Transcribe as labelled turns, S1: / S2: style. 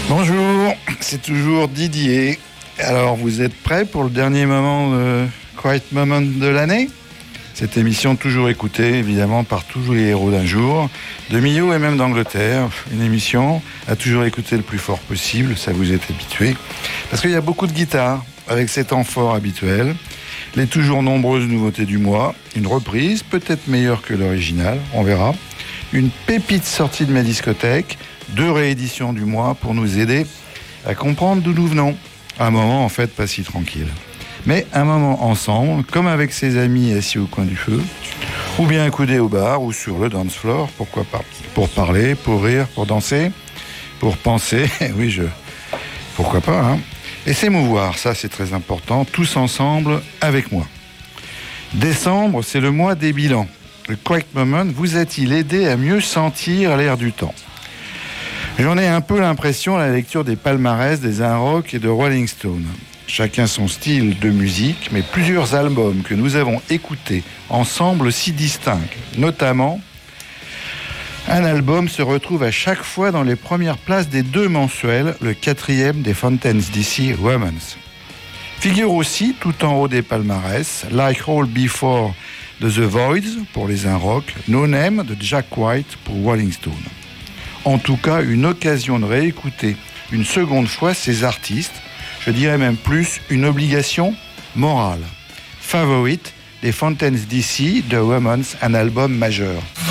S1: Bonjour, c'est toujours Didier. Alors, vous êtes prêts pour le dernier moment de Quiet Moment de l'année ? Cette émission toujours écoutée, évidemment, par tous les héros d'un jour, de Millau et même d'Angleterre. Une émission à toujours écouter le plus fort possible, ça vous est habitué. Parce qu'il y a beaucoup de guitares, avec ces temps forts habituels, les toujours nombreuses nouveautés du mois, une reprise, peut-être meilleure que l'original, on verra, une pépite sortie de ma discothèque, 2 rééditions du mois pour nous aider à comprendre d'où nous venons. Un moment, en fait, pas si tranquille. Mais un moment ensemble, comme avec ses amis assis au coin du feu, ou bien accoudés au bar ou sur le dance floor, pourquoi pas. Pour parler, pour rire, pour danser, pour penser, oui, pourquoi pas, hein. Et s'émouvoir, ça c'est très important, tous ensemble avec moi. Décembre, c'est le mois des bilans. Le Quiet Moment vous a-t-il aidé à mieux sentir l'air du temps ? J'en ai un peu l'impression à la lecture des palmarès des Un Rock et de Rolling Stone. Chacun son style de musique, mais plusieurs albums que nous avons écoutés ensemble s'y distinguent. Notamment, un album se retrouve à chaque fois dans les premières places des 2 mensuels, le 4e des Fountains DC, Romance. Figure aussi, tout en haut des palmarès, Like All Before de The Voids pour les Un Rock, No Name de Jack White pour Rolling Stone. En tout cas, une occasion de réécouter une seconde fois ces artistes, je dirais même plus une obligation morale. Favorite des Fountains DC de Romance, un album majeur.